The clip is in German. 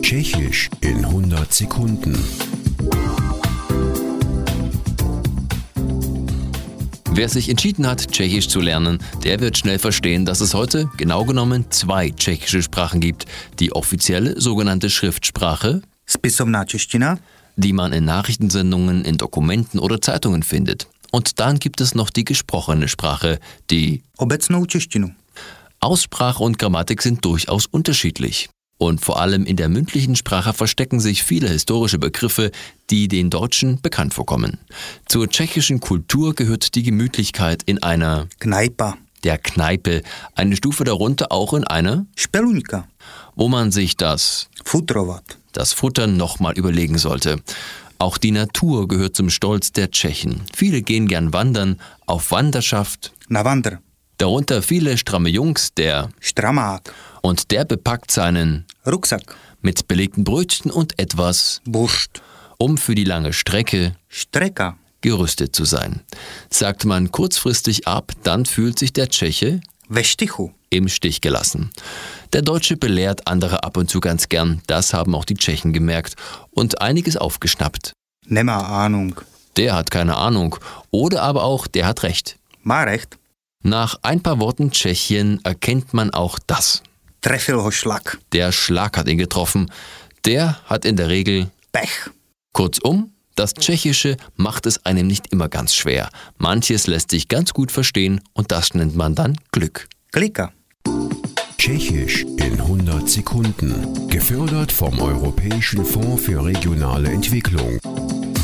Tschechisch in 100 Sekunden. Wer sich entschieden hat, Tschechisch zu lernen, der wird schnell verstehen, dass es heute genau genommen 2 tschechische Sprachen gibt. Die offizielle sogenannte Schriftsprache, Spisovná čeština, die man in Nachrichtensendungen, in Dokumenten oder Zeitungen findet. Und dann gibt es noch die gesprochene Sprache, die obecnou češtinu. Aussprache und Grammatik sind durchaus unterschiedlich. Und vor allem in der mündlichen Sprache verstecken sich viele historische Begriffe, die den Deutschen bekannt vorkommen. Zur tschechischen Kultur gehört die Gemütlichkeit in einer Knajpa, der Kneipe, eine Stufe darunter auch in einer, špeluňka, wo man sich das Futtern nochmal überlegen sollte. Auch die Natur gehört zum Stolz der Tschechen. Viele gehen gern wandern, auf Wanderschaft. na vandr, Darunter viele stramme Jungs, der štramák, und der bepackt seinen ruksak, mit belegten Brötchen und etwas, buršt, um für die lange Strecke štreka, gerüstet zu sein. Sagt man kurzfristig ab, dann fühlt sich der Tscheche ve štychu, im Stich gelassen. Der Deutsche belehrt andere ab und zu ganz gern, das haben auch die Tschechen gemerkt und einiges aufgeschnappt. nemá Ahnung, Der hat keine Ahnung oder aber auch der hat recht. má recht, Nach ein paar Worten Tschechien erkennt man auch das. trefil ho šlak, Der Schlag hat ihn getroffen. Der hat in der Regel pech, Kurzum, das Tschechische macht es einem nicht immer ganz schwer. Manches lässt sich ganz gut verstehen und das nennt man dann Glück. klika. Tschechisch in 100 Sekunden. Gefördert vom Europäischen Fonds für regionale Entwicklung.